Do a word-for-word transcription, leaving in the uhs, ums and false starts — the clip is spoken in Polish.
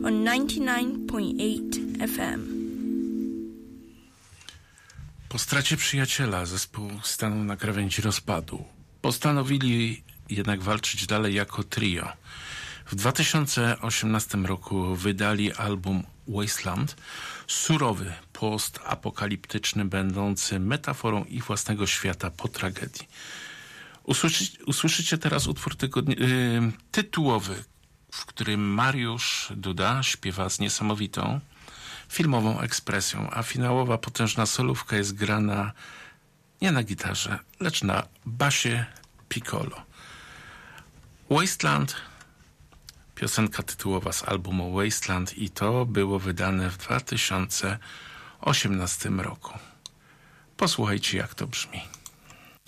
on ninety-nine point eight F M. Po stracie przyjaciela zespół stanął na krawędzi rozpadu. Postanowili jednak walczyć dalej jako trio. W dwa tysiące osiemnastym roku wydali album Wasteland, surowy, postapokaliptyczny, będący metaforą ich własnego świata po tragedii. Usłyszy, usłyszycie teraz utwór tygodni- yy, tytułowy, w którym Mariusz Duda śpiewa z niesamowitą filmową ekspresją, a finałowa potężna solówka jest grana nie na gitarze, lecz na basie piccolo. Wasteland, piosenka tytułowa z albumu Wasteland, i to było wydane w dwa tysiące osiemnastym roku. Posłuchajcie, jak to brzmi.